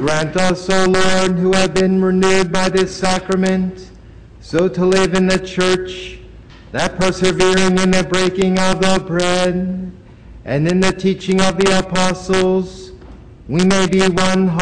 Grant us, O Lord, who have been renewed by this sacrament, so to live in the church, that persevering in the breaking of the bread and in the teaching of the apostles, we may be one